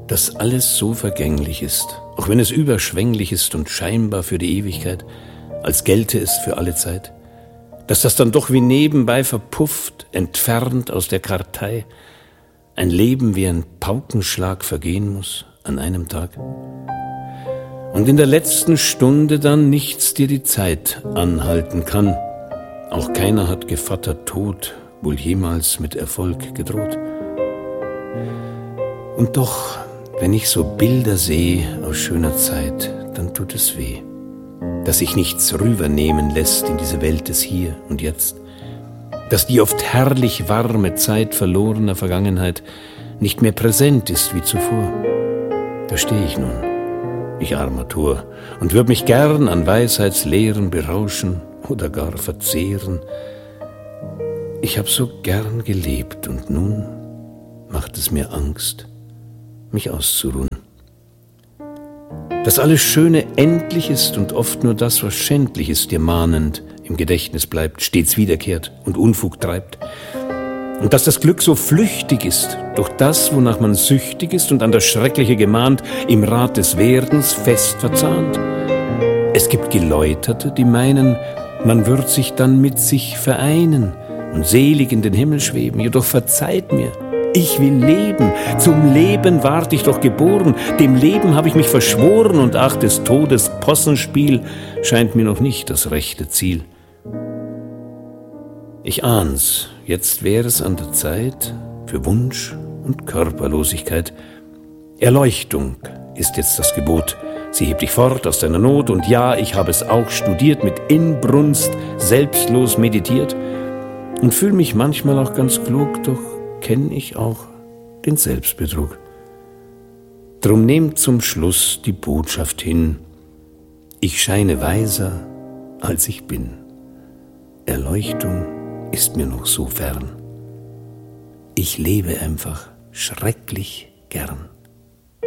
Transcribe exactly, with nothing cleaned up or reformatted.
dass alles so vergänglich ist, auch wenn es überschwänglich ist und scheinbar für die Ewigkeit, als gelte es für alle Zeit, dass das dann doch wie nebenbei verpufft, entfernt aus der Kartei, ein Leben wie ein Paukenschlag vergehen muss an einem Tag. Und in der letzten Stunde dann nichts dir die Zeit anhalten kann. Auch keiner hat Gevatter Tod wohl jemals mit Erfolg gedroht. Und doch, wenn ich so Bilder sehe aus schöner Zeit, dann tut es weh, dass sich nichts rübernehmen lässt in diese Welt des Hier und Jetzt, dass die oft herrlich warme Zeit verlorener Vergangenheit nicht mehr präsent ist wie zuvor. Da stehe ich nun, ich armer Tor, und würd mich gern an Weisheitslehren berauschen oder gar verzehren. Ich hab so gern gelebt und nun macht es mir Angst, mich auszuruhen. Dass alles Schöne endlich ist und oft nur das, was schändlich ist, dir mahnend im Gedächtnis bleibt, stets wiederkehrt und Unfug treibt. Und dass das Glück so flüchtig ist, durch das, wonach man süchtig ist und an das Schreckliche gemahnt, im Rat des Werdens fest verzahnt. Es gibt Geläuterte, die meinen, man wird sich dann mit sich vereinen und selig in den Himmel schweben. Jedoch verzeiht mir, ich will leben, zum Leben ward ich doch geboren, dem Leben habe ich mich verschworen und ach, des Todes Possenspiel scheint mir noch nicht das rechte Ziel. Ich ahn's, jetzt wäre es an der Zeit für Wunsch und Körperlosigkeit. Erleuchtung ist jetzt das Gebot. Sie hebt dich fort aus deiner Not und ja, ich habe es auch studiert, mit Inbrunst selbstlos meditiert und fühl mich manchmal auch ganz klug, doch kenn ich auch den Selbstbetrug. Drum nehmt zum Schluss die Botschaft hin, ich scheine weiser, als ich bin. Erleuchtung ist mir noch so fern. Ich lebe einfach schrecklich gern.